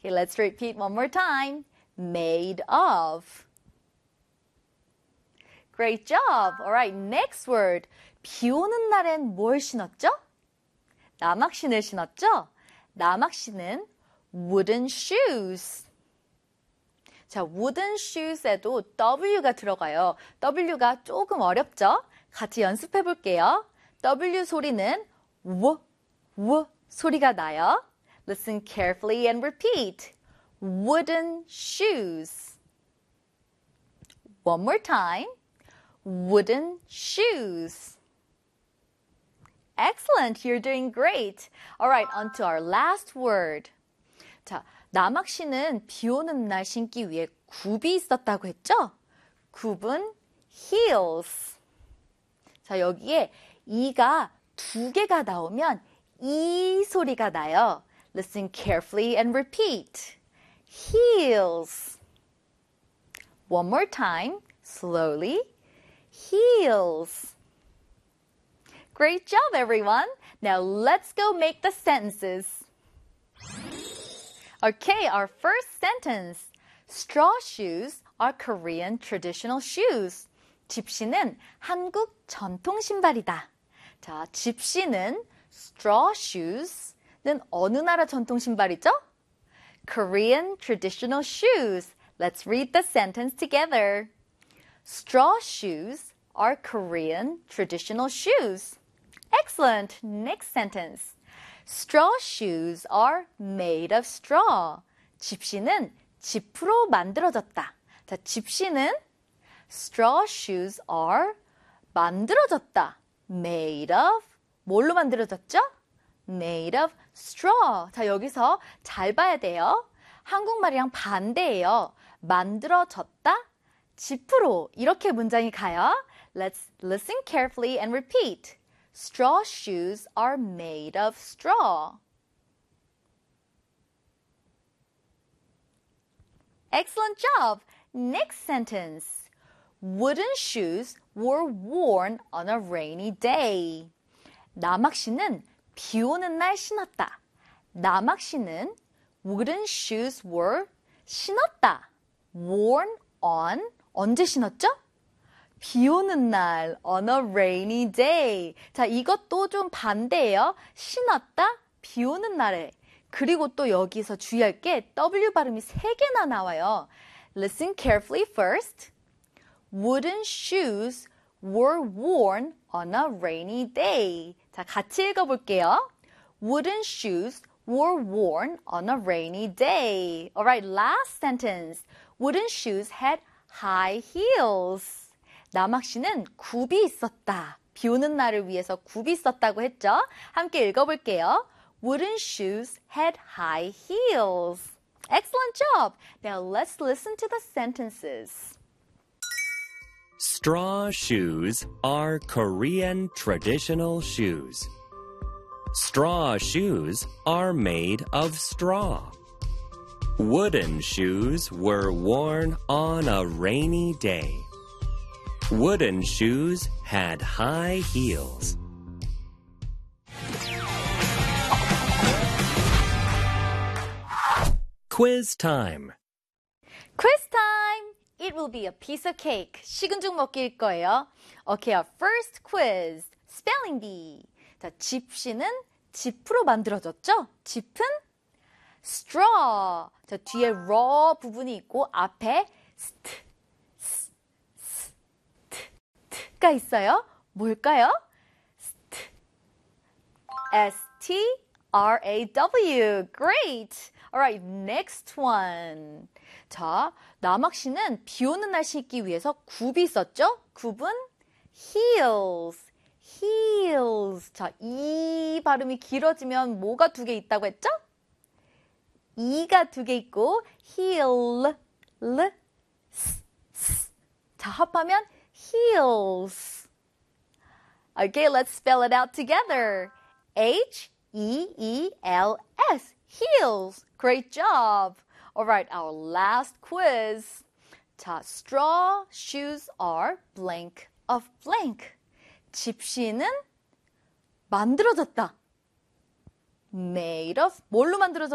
Okay, let's repeat one more time. Made of. Great job. All right, next word. 비 오는 날엔 뭘 신었죠? 남학신을 신었죠? 남학신은 wooden shoes. 자, wooden shoes에도 W가 들어가요. W가 조금 어렵죠? 같이 연습해 볼게요. W 소리는 W 소리가 나요. Listen carefully and repeat. Wooden shoes. One more time. Wooden shoes. Excellent. You're doing great. All right, on to our last word. 자, 남학신은 비 오는 날 신기 위해 굽이 있었다고 했죠? 굽은 heels. 자, 여기에 이가 두 개가 나오면 이 소리가 나요. Listen carefully and repeat. Heels. One more time, slowly. Heels. Great job, everyone. Now let's go make the sentences. Okay, our first sentence. Straw shoes are Korean traditional shoes. 집시는 한국 전통 신발이다. 자, 집시는 straw shoes는 어느 나라 전통 신발이죠? Korean traditional shoes. Let's read the sentence together. Straw shoes are Korean traditional shoes. Excellent. Next sentence. Straw shoes are made of straw. 집시는 짚으로 만들어졌다. 자, 집시는 straw shoes are 만들어졌다. Made of 뭘로 만들어졌죠? Made of straw. 자, 여기서 잘 봐야 돼요. 한국말이랑 반대예요. 만들어졌다. 짚으로 이렇게 문장이 가요. Let's listen carefully and repeat. Straw shoes are made of straw. Excellent job. Next sentence. Wooden shoes were worn on a rainy day. 남학신은 비 오는 날 신었다. 남학신은 wooden shoes were 신었다. worn on 언제 신었죠? 비 오는 날 on a rainy day. 자, 이것도 좀 반대예요. 신었다, 비 오는 날에. 그리고 또 여기서 주의할 게 W 발음이 3개나 나와요. Listen carefully first. Wooden shoes were worn on a rainy day. 자, 같이 읽어볼게요. Wooden shoes were worn on a rainy day. Alright, last sentence. Wooden shoes had high heels. 남학신은 굽이 있었다. 비 오는 날을 위해서 굽이 있었다고 했죠? 함께 읽어볼게요. Wooden shoes had high heels. Excellent job. Now let's listen to the sentences. Straw shoes are Korean traditional shoes. Straw shoes are made of straw. Wooden shoes were worn on a rainy day. Wooden shoes had high heels. Quiz time. Quiz time! It will be a piece of cake. 식은 죽 먹기일 거예요. Okay, our first quiz. Spelling bee. 자, 집시는 짚으로 만들어졌죠? 짚은 straw. 자, 뒤에 raw 부분이 있고 앞에 가 있어요. 뭘까요? S-T-R-A-W. Great. Alright, next one. 자, 남학신은 비 오는 날 신기 위해서 굽이 있었죠? 굽은 heels. heels. 자, 이 발음이 길어지면 뭐가 2개 있다고 했죠? 이가 2개 있고 heel, 자, 합하면 heels. Okay, let's spell it out together. H-E-E-L-S. Heels. Great job. All right, our last quiz. 자, straw shoes are blank of blank. 집시는 만들어졌다. Made of 뭘로 만들어졌다?